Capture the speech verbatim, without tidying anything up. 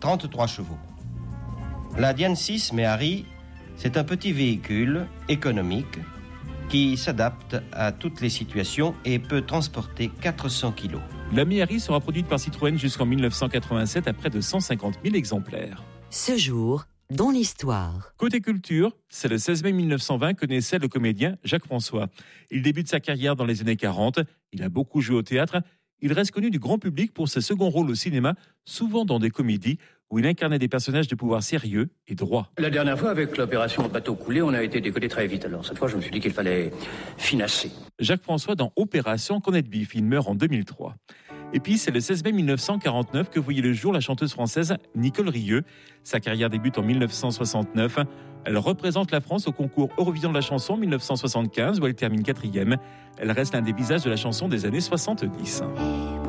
trente-trois chevaux. La Diane six Méhari, c'est un petit véhicule économique qui s'adapte à toutes les situations et peut transporter quatre cents kilos. La Méhari sera produite par Citroën jusqu'en dix-neuf cent quatre-vingt-sept à près de cent cinquante mille exemplaires. Ce jour, dans l'histoire. Côté culture, c'est le seize mai mille neuf cent vingt que naissait le comédien Jacques François. Il débute sa carrière dans les années quarante. Il a beaucoup joué au théâtre. Il reste connu du grand public pour ses seconds rôles au cinéma, souvent dans des comédies où il incarnait des personnages de pouvoir sérieux et droit. La dernière fois, avec l'opération bateau coulé, on a été décollé très vite. Alors cette fois, je me suis dit qu'il fallait finasser. Jacques François dans Opération Corned Beef, il meurt en deux mille trois. Et puis, c'est le seize mai mille neuf cent quarante-neuf que voyait le jour la chanteuse française Nicole Rieu. Sa carrière débute en mille neuf cent soixante-neuf. Elle représente la France au concours Eurovision de la chanson mille neuf cent soixante-quinze où elle termine quatrième. Elle reste l'un des visages de la chanson des années soixante-dix.